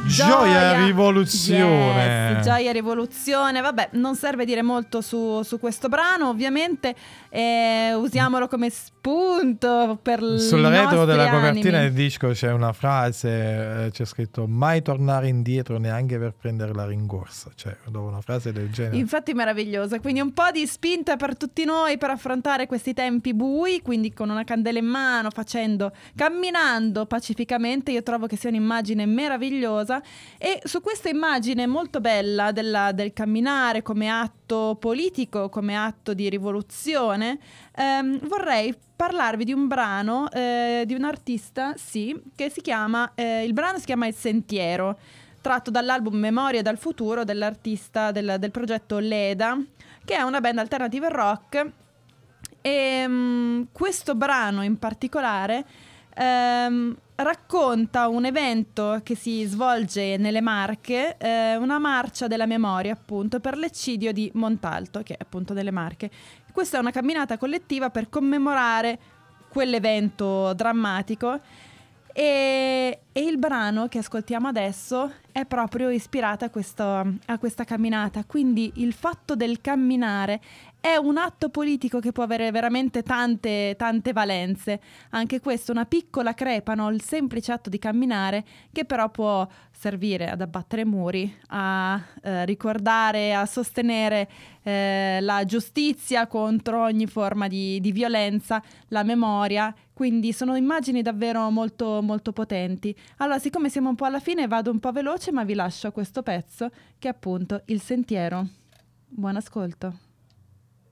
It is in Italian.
Gioia rivoluzione. Yes, Gioia rivoluzione. Vabbè, non serve dire molto su questo brano, ovviamente. Usiamolo come spunto per sulla retro della copertina animi. del disco c'è una frase, c'è scritto mai tornare indietro neanche per prendere la rincorsa, cioè dopo una frase del genere. Infatti meravigliosa, quindi un po' di spinta per tutti noi per affrontare questi tempi bui, quindi con una candela in mano, camminando pacificamente. Io trovo che sia un'immagine meravigliosa, e su questa immagine molto bella del camminare come atto politico, come atto di rivoluzione, vorrei parlarvi di un brano di un artista, sì, che si chiama, il brano si chiama Il Sentiero, tratto dall'album Memorie dal futuro dell'artista del progetto Leda, che è una band alternative rock. E questo brano in particolare racconta un evento che si svolge nelle Marche, una marcia della memoria appunto per l'eccidio di Montalto, che è appunto nelle Marche. Questa è una camminata collettiva per commemorare quell'evento drammatico, e il brano che ascoltiamo adesso è proprio ispirato a questa camminata. Quindi il fatto del camminare è un atto politico che può avere veramente tante valenze. Anche questo, una piccola crepa, no? Il semplice atto di camminare, che però può servire ad abbattere muri, a ricordare, a sostenere la giustizia contro ogni forma di violenza, la memoria. Quindi sono immagini davvero molto, molto potenti. Allora, siccome siamo un po' alla fine, vado un po' veloce, ma vi lascio questo pezzo che è appunto Il Sentiero. Buon ascolto.